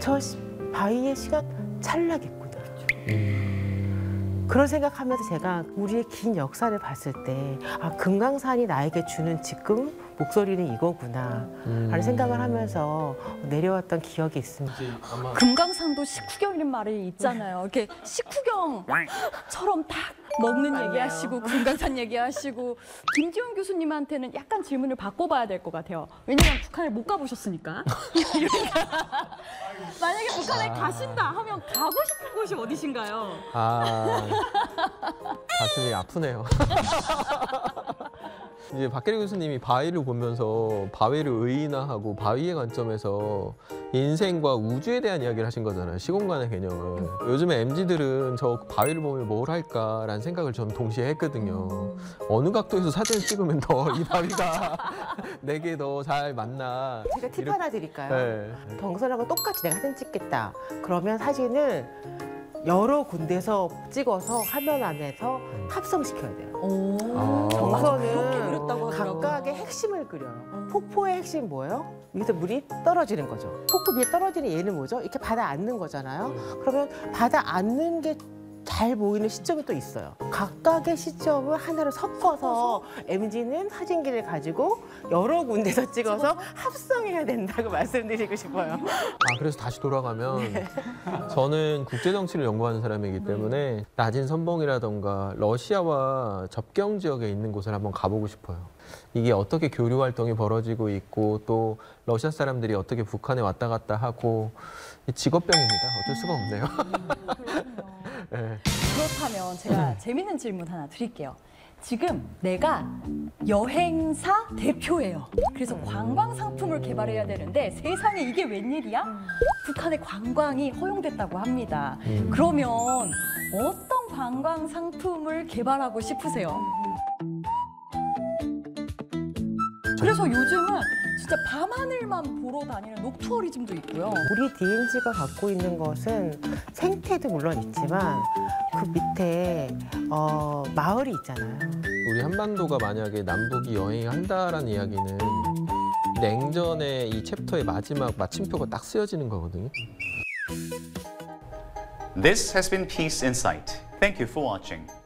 저 바위의 시간 찰나겠구나. 그런 생각하면서 제가 우리의 긴 역사를 봤을 때 금강산이 나에게 주는 지금 목소리는 이거구나 라는 생각을 하면서 내려왔던 기억이 있습니다. 금강산도 식후경이라는 말이 있잖아요. 이렇게 식후경처럼 딱 먹는 맞네요. 얘기하시고 금강산 얘기하시고 김지훈 교수님한테는 약간 질문을 바꿔봐야 될 것 같아요. 왜냐면 북한에 못 가보셨으니까. 만약에 북한에 가신다 하면 가고 싶은 곳이 어디신가요? 가슴이 아프네요. 이제 박계리 교수님이 바위를 보면서 바위를 의인화하고 바위의 관점에서 인생과 우주에 대한 이야기를 하신 거잖아요. 시공간의 개념을. 요즘에 MZ들은 저 바위를 보면 뭘 할까라는 생각을 저는 동시에 했거든요. 어느 각도에서 사진을 찍으면 더 이 바위가 내게 더 잘 맞나. 제가 팁 하나 드릴까요? 네. 동선하고 똑같이 내가 사진 찍겠다. 그러면 사진을 여러 군데서 찍어서 화면 안에서 합성시켜야 돼요. 정선은 각각의 핵심을 그려요. 폭포의 핵심 뭐예요? 여기서 물이 떨어지는 거죠. 폭포 위에 떨어지는 얘는 뭐죠? 이렇게 바다 앉는 거잖아요. 그러면 바다 앉는 게 잘 보이는 시점이 또 있어요. 각각의 시점을 하나로 섞어서 MZ는 사진기를 가지고 여러 군데서 찍어서 합성해야 된다고 말씀드리고 싶어요. 그래서 다시 돌아가면 저는 국제정치를 연구하는 사람이기 때문에 낮은 선봉이라던가 러시아와 접경 지역에 있는 곳을 한번 가보고 싶어요. 이게 어떻게 교류 활동이 벌어지고 있고 또 러시아 사람들이 어떻게 북한에 왔다 갔다 하고 직업병입니다. 어쩔 수가 없네요. 네. 그렇다면 제가 재밌는 질문 하나 드릴게요. 지금 내가 여행사 대표예요. 그래서 관광 상품을 개발해야 되는데 세상에 이게 웬일이야? 북한의 관광이 허용됐다고 합니다. 그러면 어떤 관광 상품을 개발하고 싶으세요? 그래서 요즘은 진짜 밤하늘만 보러 다니는 녹투어리즘도 있고요. 우리 DMZ가 갖고 있는 것은 생태도 물론 있지만 그 밑에 마을이 있잖아요. 우리 한반도가 만약에 남북이 여행한다라는 이야기는 냉전의 이 챕터의 마지막 마침표가 딱 쓰여지는 거거든요. This has been Peace Insight. Thank you for watching.